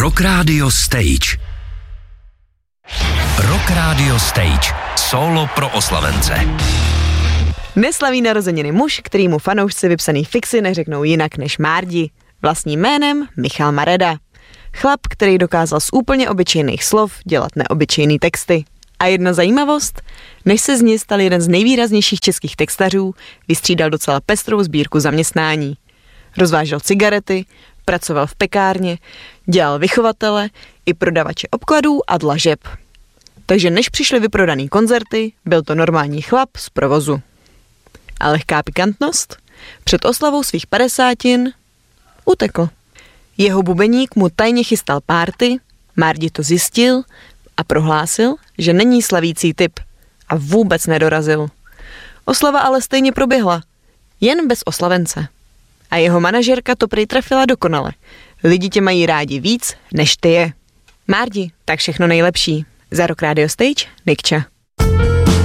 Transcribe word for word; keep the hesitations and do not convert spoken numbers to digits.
Rock Radio Stage. Rock Radio Stage. Solo pro oslavence. Neslaví narozeniny muž, kterýmu fanoušci vypsaný fixy neřeknou jinak než Márdi. Vlastním jménem Michal Mareda. Chlap, který dokázal z úplně obyčejných slov dělat neobyčejný texty. A jedna zajímavost, než se z něj stal jeden z nejvýraznějších českých textařů, vystřídal docela pestrou sbírku zaměstnání. Rozvážel cigarety, pracoval v pekárně, dělal vychovatele i prodavače obkladů a dlažeb. Takže než přišly vyprodaný koncerty, byl to normální chlap z provozu. A lehká pikantnost? Před oslavou svých padesátin utekl. Jeho bubeník mu tajně chystal párty, Márdi to zjistil a prohlásil, že není slavící typ a vůbec nedorazil. Oslava ale stejně proběhla, jen bez oslavence. A jeho manažerka to prý trefila dokonale. Lidi tě mají rádi víc, než ty je. Márdi, tak všechno nejlepší. Za Rock Radio Stage, Nikča.